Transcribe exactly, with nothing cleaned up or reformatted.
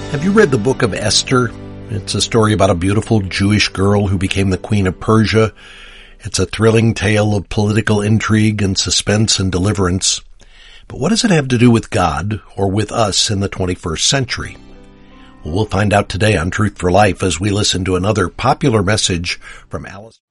Have you read the book of Esther? It's a story about a beautiful Jewish girl who became the queen of Persia. It's a thrilling tale of political intrigue and suspense and deliverance. But what does it have to do with God or with us in the twenty-first century? Well, we'll find out today on Truth for Life as we listen to another popular message from Alice.